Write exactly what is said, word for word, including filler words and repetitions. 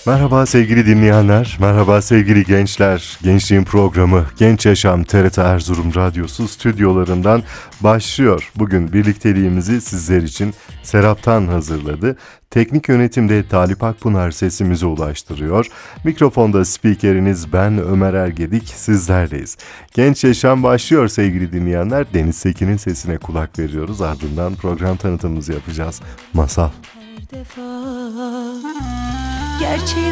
Merhaba sevgili dinleyenler, merhaba sevgili gençler. Gençliğin programı Genç Yaşam T R T Erzurum Radyosu stüdyolarından başlıyor. Bugün birlikteliğimizi sizler için Serap'tan hazırladı. Teknik yönetimde Talip Akpınar sesimize ulaştırıyor. Mikrofonda spikeriniz ben Ömer Ergedik, sizlerleyiz. Genç Yaşam başlıyor sevgili dinleyenler. Deniz Sekin'in sesine kulak veriyoruz. Ardından program tanıtımımızı yapacağız. Masal. Her defa gerçeği